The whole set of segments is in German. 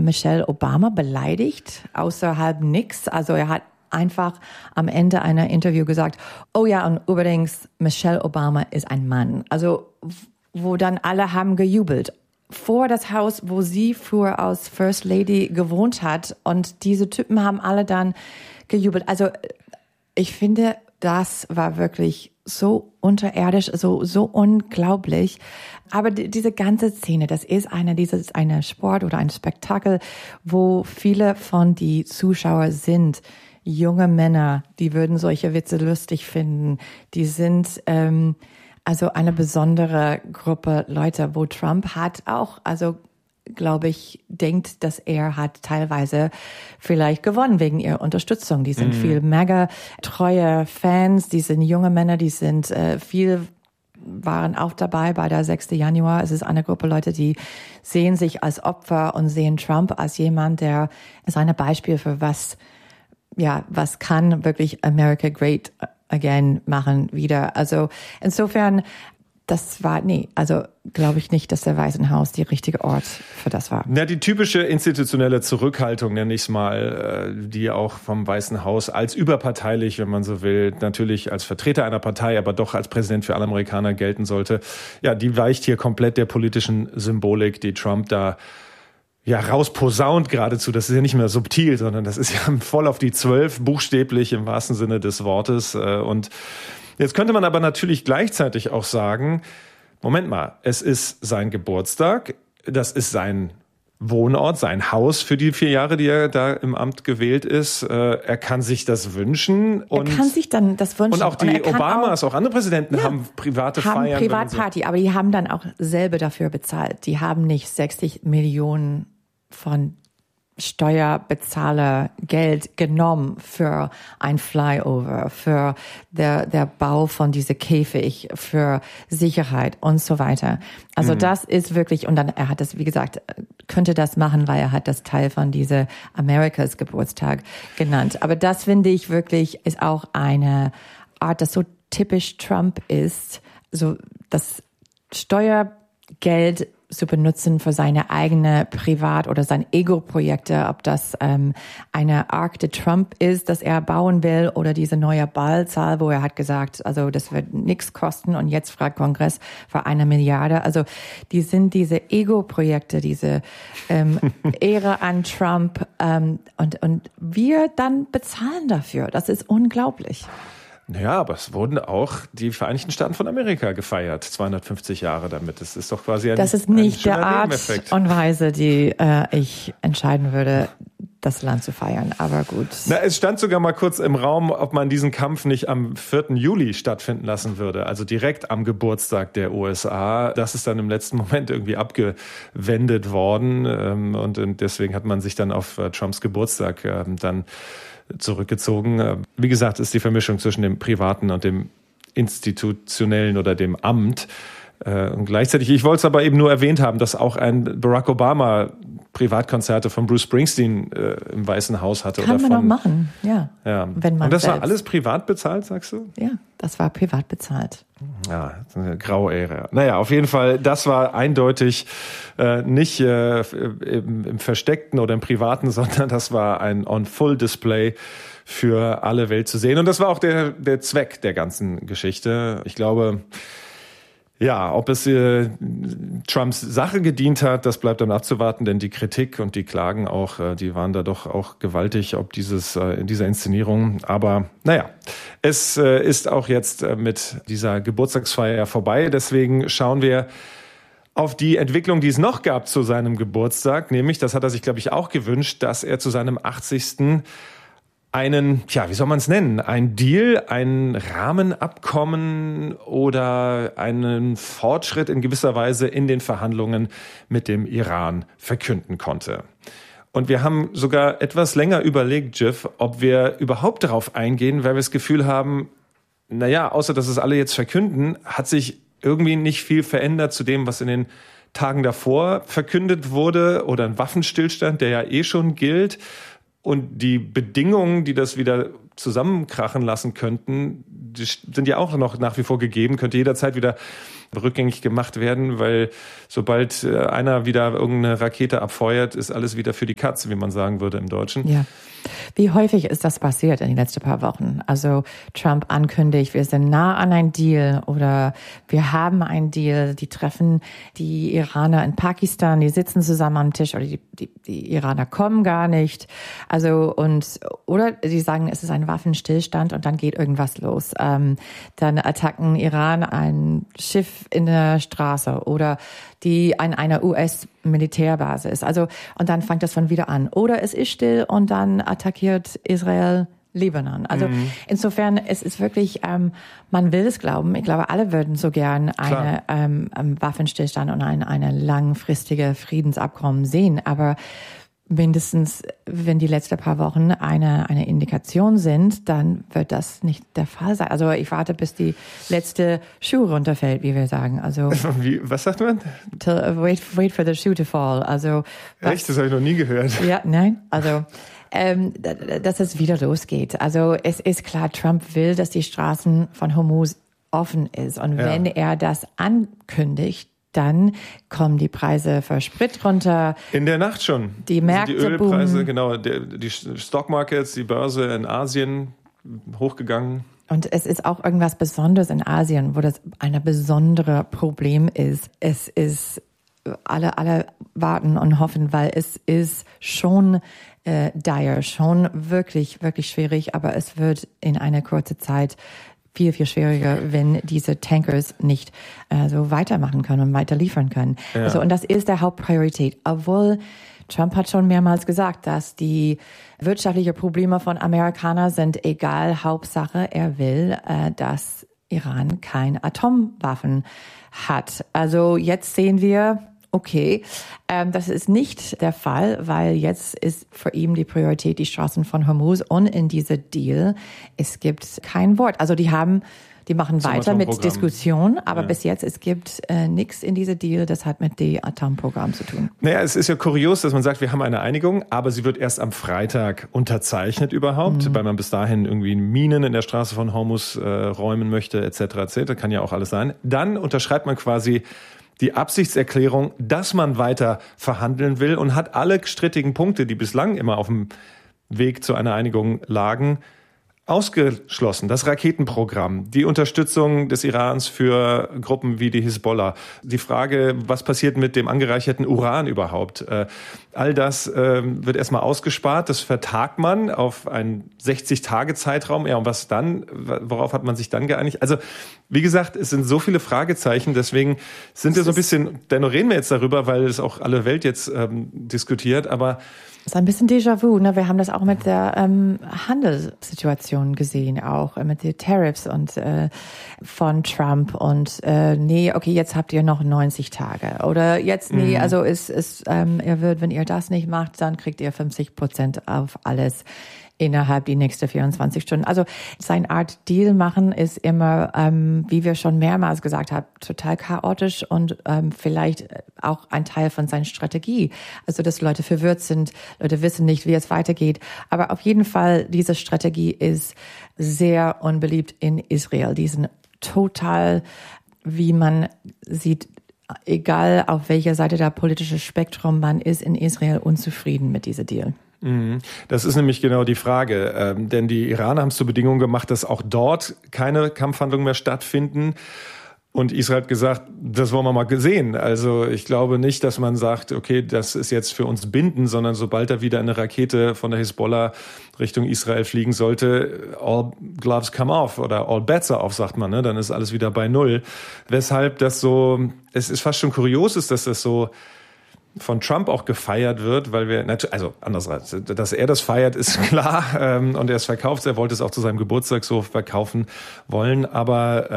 Michelle Obama beleidigt, außerhalb nix. Also er hat einfach am Ende einer Interview gesagt, oh ja, und übrigens, Michelle Obama ist ein Mann. Also wo dann alle haben gejubelt. Vor das Haus, wo sie früher als First Lady gewohnt hat. Und diese Typen haben alle dann gejubelt. Also ich finde, das war wirklich so unterirdisch, so unglaublich. Aber diese ganze Szene, das ist eine Sport oder ein Spektakel, wo viele von die Zuschauer sind junge Männer, die würden solche Witze lustig finden. Die sind also eine besondere Gruppe Leute, wo Trump hat auch, also glaube ich, denkt, dass er hat teilweise vielleicht gewonnen wegen ihrer Unterstützung. Die sind viel mega treue Fans, die sind junge Männer, die sind waren auch dabei bei der 6. Januar. Es ist eine Gruppe Leute, die sehen sich als Opfer und sehen Trump als jemand, der ist ein Beispiel für was kann wirklich America great again machen wieder. Also insofern, glaube ich nicht, dass der Weiße Haus die richtige Ort für das war. Na, die typische institutionelle Zurückhaltung, nenne ich es mal, die auch vom Weißen Haus als überparteilich, wenn man so will, natürlich als Vertreter einer Partei, aber doch als Präsident für alle Amerikaner gelten sollte. Ja, die weicht hier komplett der politischen Symbolik, die Trump da rausposaunt geradezu. Das ist ja nicht mehr subtil, sondern das ist ja voll auf die 12, buchstäblich im wahrsten Sinne des Wortes. Und jetzt könnte man aber natürlich gleichzeitig auch sagen, Moment mal, es ist sein Geburtstag, das ist sein Wohnort, sein Haus für die 4 Jahre, die er da im Amt gewählt ist. Er kann sich das wünschen. Und er kann sich dann das wünschen. Und auch die Obamas, auch andere Präsidenten haben private Feiern. Haben Privatparty, aber die haben dann auch selber dafür bezahlt. Die haben nicht 60 Millionen von Steuerbezahler Geld genommen für ein Flyover, für der Bau von diese Käfig, für Sicherheit und so weiter. Also das ist wirklich, und dann er hat das, wie gesagt, könnte das machen, weil er hat das Teil von diese Amerikas Geburtstag genannt. Aber das finde ich wirklich ist auch eine Art, das so typisch Trump ist, so das Steuergeld zu benutzen für seine eigene Privat- oder sein Ego-Projekte, ob das eine Arc de Trump ist, das er bauen will, oder diese neue Ballzahl, wo er hat gesagt, also das wird nichts kosten und jetzt fragt Kongress für 1 Milliarde. Also die sind diese Ego-Projekte, diese Ehre an Trump und wir dann bezahlen dafür. Das ist unglaublich. Naja, aber es wurden auch die Vereinigten Staaten von Amerika gefeiert, 250 Jahre damit. Das ist doch quasi das ist nicht der Art und Weise, die ich entscheiden würde, das Land zu feiern, aber gut. Na, es stand sogar mal kurz im Raum, ob man diesen Kampf nicht am 4. Juli stattfinden lassen würde, also direkt am Geburtstag der USA. Das ist dann im letzten Moment irgendwie abgewendet worden und deswegen hat man sich dann auf Trumps Geburtstag dann zurückgezogen. Wie gesagt, ist die Vermischung zwischen dem Privaten und dem Institutionellen oder dem Amt. Und gleichzeitig, ich wollte es aber eben nur erwähnt haben, dass auch ein Barack Obama Privatkonzerte von Bruce Springsteen im Weißen Haus hatte. Kann man auch machen, ja. Wenn man und das selbst. war alles privat bezahlt, sagst du? Ja, das war privat bezahlt. Ja, eine graue Ära. Naja, auf jeden Fall, das war eindeutig nicht im Versteckten oder im Privaten, sondern das war ein On-Full-Display für alle Welt zu sehen. Und das war auch der Zweck der ganzen Geschichte. Ich glaube, ja, ob es Trumps Sache gedient hat, das bleibt dann abzuwarten, denn die Kritik und die Klagen auch, die waren da doch auch gewaltig, ob in dieser Inszenierung. Aber naja, es ist auch jetzt mit dieser Geburtstagsfeier vorbei. Deswegen schauen wir auf die Entwicklung, die es noch gab zu seinem Geburtstag. Nämlich, das hat er sich, glaube ich, auch gewünscht, dass er zu seinem 80. einen, wie soll man es nennen? Ein Deal, ein Rahmenabkommen oder einen Fortschritt in gewisser Weise in den Verhandlungen mit dem Iran verkünden konnte. Und wir haben sogar etwas länger überlegt, Jiff, ob wir überhaupt darauf eingehen, weil wir das Gefühl haben, außer dass es alle jetzt verkünden, hat sich irgendwie nicht viel verändert zu dem, was in den Tagen davor verkündet wurde, oder ein Waffenstillstand, der ja schon gilt. Und die Bedingungen, die das wieder zusammenkrachen lassen könnten, die sind ja auch noch nach wie vor gegeben, könnte jederzeit wieder rückgängig gemacht werden, weil sobald einer wieder irgendeine Rakete abfeuert, ist alles wieder für die Katz, wie man sagen würde im Deutschen. Ja. Wie häufig ist das passiert in den letzten paar Wochen? Also Trump ankündigt, wir sind nah an ein Deal oder wir haben einen Deal. Die treffen die Iraner in Pakistan, die sitzen zusammen am Tisch oder die Iraner kommen gar nicht. Also oder sie sagen, es ist ein Waffenstillstand und dann geht irgendwas los. Dann attacken Iran ein Schiff in der Straße oder die an einer US-Militärbasis ist. Also, und dann fängt das von wieder an. Oder es ist still und dann attackiert Israel Libanon. Also insofern, es ist wirklich, man will es glauben. Ich glaube, alle würden so gern eine Waffenstillstand und eine langfristige Friedensabkommen sehen. Aber mindestens, wenn die letzten paar Wochen eine Indikation sind, dann wird das nicht der Fall sein. Also ich warte, bis die letzte Schuh runterfällt, wie wir sagen. Also was sagt man? Wait for the shoe to fall. Also echt, das habe ich noch nie gehört. Ja, nein. Also dass es wieder losgeht. Also es ist klar, Trump will, dass die Straßen von Hormuz offen ist. Und wenn er das ankündigt, dann kommen die Preise für Sprit runter. In der Nacht schon. Die Märkte die Ölpreise, boomen. genau, die Stockmarkets, die Börse in Asien hochgegangen. Und es ist auch irgendwas Besonderes in Asien, wo das ein besonderes Problem ist. Es ist, alle warten und hoffen, weil es ist schon dire, schon wirklich, wirklich schwierig, aber es wird in einer kurzen Zeit viel, viel schwieriger, wenn diese Tankers nicht so weitermachen können und weiter liefern können. Ja. Also, und das ist der Hauptpriorität. Obwohl Trump hat schon mehrmals gesagt, dass die wirtschaftlichen Probleme von Amerikanern sind egal. Hauptsache, er will, dass Iran keine Atomwaffen hat. Also jetzt sehen wir, okay, das ist nicht der Fall, weil jetzt ist für ihn die Priorität die Straßen von Hormuz und in diese Deal, es gibt kein Wort. Also die machen weiter mit Diskussion, aber bis jetzt, es gibt nichts in diese Deal, das hat mit dem Atomprogramm zu tun. Naja, es ist ja kurios, dass man sagt, wir haben eine Einigung, aber sie wird erst am Freitag unterzeichnet überhaupt, weil man bis dahin irgendwie Minen in der Straße von Hormuz räumen möchte, etc., etc., kann ja auch alles sein. Dann unterschreibt man quasi die Absichtserklärung, dass man weiter verhandeln will und hat alle strittigen Punkte, die bislang immer auf dem Weg zu einer Einigung lagen, ausgeschlossen. Das Raketenprogramm, die Unterstützung des Irans für Gruppen wie die Hisbollah, die Frage, was passiert mit dem angereicherten Uran überhaupt. All das wird erstmal ausgespart, das vertagt man auf einen 60-Tage-Zeitraum. Ja, und was dann, worauf hat man sich dann geeinigt? Also, wie gesagt, es sind so viele Fragezeichen, deswegen sind wir so ein bisschen, dennoch reden wir jetzt darüber, weil es auch alle Welt jetzt diskutiert, aber das ist ein bisschen Déjà-vu, ne? Wir haben das auch mit der Handelssituation gesehen, auch mit den Tariffs und von Trump und okay, jetzt habt ihr noch 90 Tage oder jetzt also er wird, wenn ihr das nicht macht, dann kriegt ihr 50% auf alles innerhalb die nächsten 24 Stunden. Also seine Art Deal machen ist immer, wie wir schon mehrmals gesagt haben, total chaotisch und vielleicht auch ein Teil von seiner Strategie. Also dass Leute verwirrt sind, Leute wissen nicht, wie es weitergeht. Aber auf jeden Fall, diese Strategie ist sehr unbeliebt in Israel. Die sind total, wie man sieht, egal auf welcher Seite der politische Spektrum man ist, in Israel unzufrieden mit diesem Deal. Das ist nämlich genau die Frage, denn die Iraner haben es zur Bedingung gemacht, dass auch dort keine Kampfhandlungen mehr stattfinden. Und Israel hat gesagt, das wollen wir mal sehen. Also ich glaube nicht, dass man sagt, okay, das ist jetzt für uns bindend, sondern sobald da wieder eine Rakete von der Hisbollah Richtung Israel fliegen sollte, all gloves come off oder all bets are off, sagt man, ne? Dann ist alles wieder bei Null. Weshalb das so, es ist fast schon kurios ist, dass das so von Trump auch gefeiert wird, weil also andererseits, dass er das feiert, ist klar, und er es verkauft, er wollte es auch zu seinem Geburtstag so verkaufen wollen, aber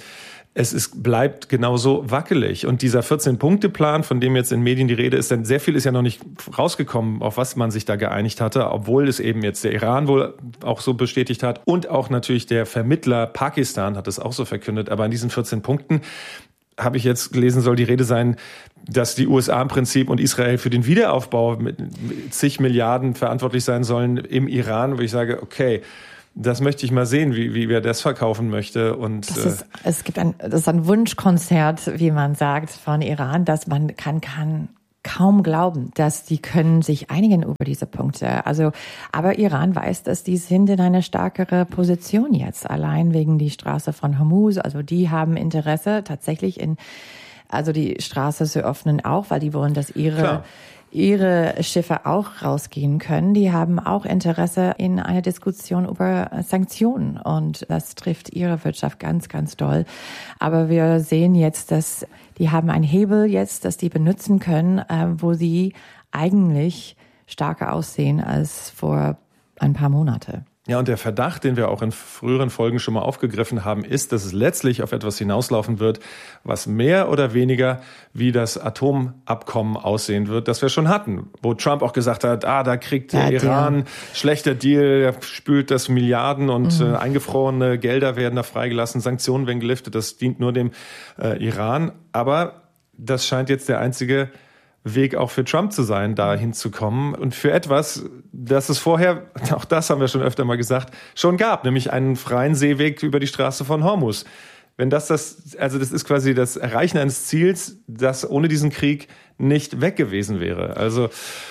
bleibt genauso wackelig. Und dieser 14-Punkte-Plan, von dem jetzt in Medien die Rede ist, denn sehr viel ist ja noch nicht rausgekommen, auf was man sich da geeinigt hatte, obwohl es eben jetzt der Iran wohl auch so bestätigt hat und auch natürlich der Vermittler Pakistan hat es auch so verkündet, aber an diesen 14 Punkten habe ich jetzt gelesen, soll die Rede sein, dass die USA im Prinzip und Israel für den Wiederaufbau mit zig Milliarden verantwortlich sein sollen im Iran, wo ich sage, okay, das möchte ich mal sehen, wie wer das verkaufen möchte. Und das ist ein Wunschkonzert, wie man sagt, von Iran, dass man kann kaum glauben, dass die können sich einigen über diese Punkte. Also, aber Iran weiß, dass die sind in eine stärkere Position jetzt, allein wegen die Straße von Hormuz. Also die haben Interesse tatsächlich die Straße zu öffnen auch, weil die wollen, dass ihre Schiffe auch rausgehen können. Die haben auch Interesse in einer Diskussion über Sanktionen und das trifft ihre Wirtschaft ganz, ganz doll. Aber wir sehen jetzt, dass die haben einen Hebel jetzt, dass die benutzen können, wo sie eigentlich stärker aussehen als vor ein paar Monate. Ja, und der Verdacht, den wir auch in früheren Folgen schon mal aufgegriffen haben, ist, dass es letztlich auf etwas hinauslaufen wird, was mehr oder weniger wie das Atomabkommen aussehen wird, das wir schon hatten. Wo Trump auch gesagt hat, da kriegt der Iran schlechter Deal, spült das Milliarden und eingefrorene Gelder werden da freigelassen, Sanktionen werden geliftet, das dient nur dem Iran. Aber das scheint jetzt der einzige Weg auch für Trump zu sein, da hinzukommen. Und für etwas, das es vorher, auch das haben wir schon öfter mal gesagt, schon gab, nämlich einen freien Seeweg über die Straße von Hormuz. Wenn das ist quasi das Erreichen eines Ziels, das ohne diesen Krieg nicht weg gewesen wäre. Also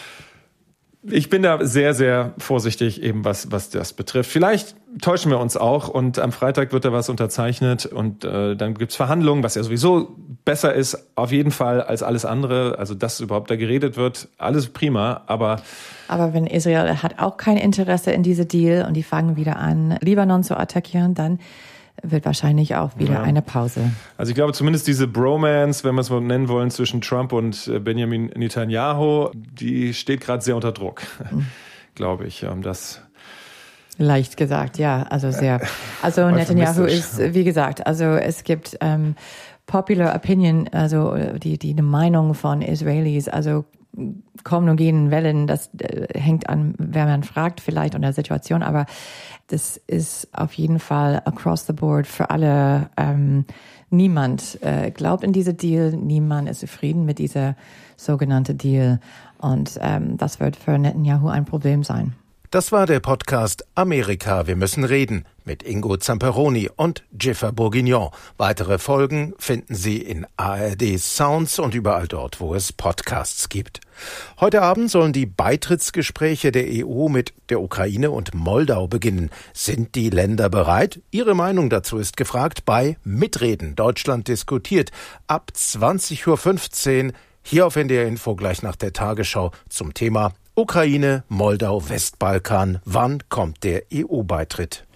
ich bin da sehr, sehr vorsichtig, eben was das betrifft. Vielleicht täuschen wir uns auch und am Freitag wird da was unterzeichnet und dann gibt's Verhandlungen, was ja sowieso besser ist, auf jeden Fall als alles andere. Also dass überhaupt da geredet wird, alles prima, aber wenn Israel hat auch kein Interesse in diese Deal und die fangen wieder an, Libanon zu attackieren, dann wird wahrscheinlich auch wieder eine Pause. Also ich glaube zumindest diese Bromance, wenn wir es mal nennen wollen, zwischen Trump und Benjamin Netanyahu, die steht gerade sehr unter Druck, glaube ich. Das leicht gesagt, ja, also sehr. Also Netanyahu ist, wie gesagt, also es gibt Popular Opinion, also die Meinung von Israelis, also kommen und gehen Wellen, das hängt an, wer man fragt vielleicht und der Situation, aber das ist auf jeden Fall across the board für alle. Niemand glaubt in diese Deal, niemand ist zufrieden mit dieser sogenannten Deal und das wird für Netanyahu ein Problem sein. Das war der Podcast Amerika, wir müssen reden mit Ingo Zamperoni und Jennifer Bourguignon. Weitere Folgen finden Sie in ARD Sounds und überall dort, wo es Podcasts gibt. Heute Abend sollen die Beitrittsgespräche der EU mit der Ukraine und Moldau beginnen. Sind die Länder bereit? Ihre Meinung dazu ist gefragt bei Mitreden. Deutschland diskutiert ab 20.15 Uhr hier auf NDR Info gleich nach der Tagesschau zum Thema Ukraine, Moldau, Westbalkan. Wann kommt der EU-Beitritt?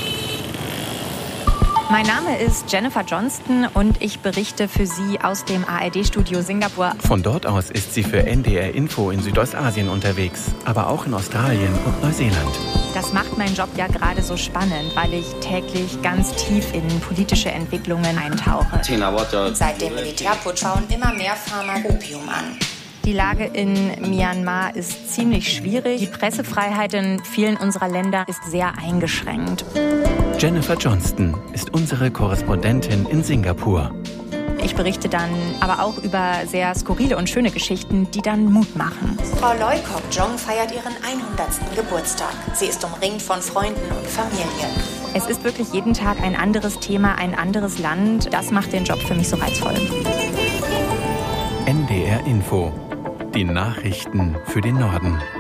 Mein Name ist Jennifer Johnston und ich berichte für Sie aus dem ARD-Studio Singapur. Von dort aus ist sie für NDR Info in Südostasien unterwegs, aber auch in Australien und Neuseeland. Das macht meinen Job ja gerade so spannend, weil ich täglich ganz tief in politische Entwicklungen eintauche. Seit dem Militärputsch bauen immer mehr Farmer Opium an. Die Lage in Myanmar ist ziemlich schwierig. Die Pressefreiheit in vielen unserer Länder ist sehr eingeschränkt. Jennifer Johnston ist unsere Korrespondentin in Singapur. Ich berichte dann aber auch über sehr skurrile und schöne Geschichten, die dann Mut machen. Frau Loy Kok Jong feiert ihren 100. Geburtstag. Sie ist umringt von Freunden und Familie. Es ist wirklich jeden Tag ein anderes Thema, ein anderes Land. Das macht den Job für mich so reizvoll. NDR Info. Die Nachrichten für den Norden.